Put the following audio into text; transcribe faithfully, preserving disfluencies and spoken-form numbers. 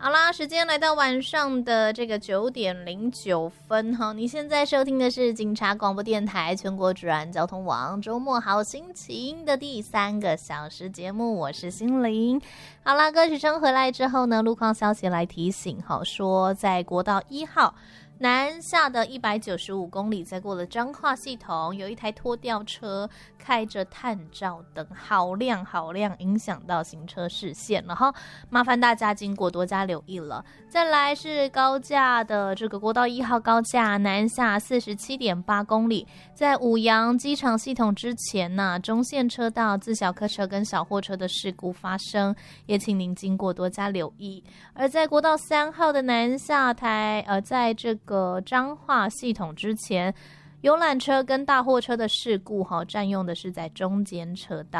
好啦，时间来到晚上的这个九点零九分哈，你现在收听的是警察广播电台全国主然交通网周末好心情的第三个小时节目，我是心灵。好啦，歌曲声回来之后呢，路况消息来提醒哈，说在国道一号南下的一百九十五公里，在过了彰化系统，有一台拖吊车开着探照灯，好亮好亮，影响到行车视线了哈，麻烦大家经过多加留意了。再来是高架的这个国道一号高架南下四十七点八公里，在五羊机场系统之前呢，中线车道自小客车跟小货车的事故发生，也请您经过多加留意。而在国道三号的南下台，呃，在这个彰化系统之前，游览车跟大货车的事故哈，占用的是在中间车道。